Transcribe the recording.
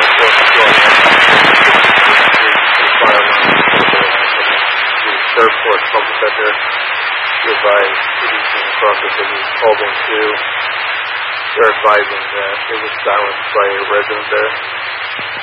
third floor pump center by producing process that was called into. They're advising that it was silenced by a resident there.